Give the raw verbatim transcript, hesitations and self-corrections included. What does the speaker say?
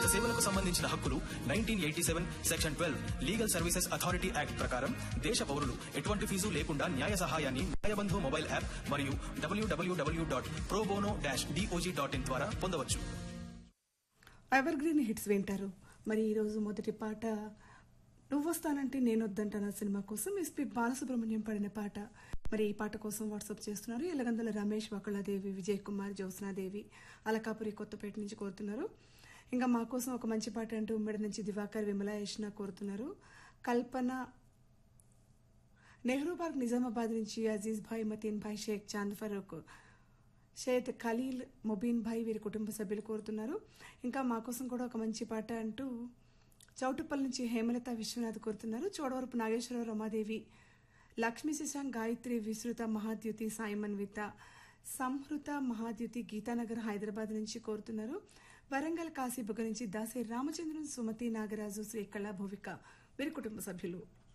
సేవలకు సంబంధించిన హక్కులు nineteen eighty seven section twelve legal services authority act ప్రకారం దేశ పౌరులు ఎటువంటి ఫీజు లేకుండా న్యాయ సహాయాన్ని న్యాయబంధు మొబైల్ యాప్ మరియు డబ్ల్యూడబ్ల్యూడబ్ల్యూ dot pro bono dash DOJ dot in ద్వారా పొందవచ్చు. ఎవర్ గ్రీన్ హిట్స్ వింటారు. మరి ఈరోజు మొదటి పాట నువ్వొస్తానంటే నేను వద్దంటానా సినిమా కోసం ఎస్పీ బాలసుబ్రహ్మణ్యం పాడిన పాట. మరి ఈ పాట కోసం వాట్సాప్ చేస్తున్నారు ఎలగందుల రమేష్, వకుళాదేవి, విజయ్ కుమార్, జ్యోత్స్నాదేవి అలకాపురి కొత్తపేట నుంచి కోరుతున్నారు. ఇంకా మా కోసం ఒక మంచి పాట అంటూ ఉమ్మడి నుంచి దివాకర్, విమల, యష్ణ కోరుతున్నారు. కల్పన నెహ్రూ పార్క్ నిజామాబాద్ నుంచి అజీజ్ భాయ్, మతీన్ భాయ్, షేక్ చాంద్ ఫరూక్, షేత్ ఖలీల్, ముబీన్ భాయ్ వీరి కుటుంబ సభ్యులు కోరుతున్నారు. ఇంకా మా కోసం కూడా ఒక మంచి పాట అంటూ చౌటుప్పల్ నుంచి హేమలత విశ్వనాథ్ కోరుతున్నారు. చోడవరపు నాగేశ్వరరావు, రమాదేవి, లక్ష్మీ శశాంక్, గాయత్రి, విశ్రుత, మహాద్యుతి, సాయిమన్విత, సంహృత, మహాద్యుతి గీతానగర్ హైదరాబాద్ నుంచి కోరుతున్నారు. వరంగల్ కాశీబుగ్గ నుంచి దాసే రామచంద్రన్, సుమతి, నాగరాజు, శ్రీకళ, భువిక వీరి కుటుంబ సభ్యులు.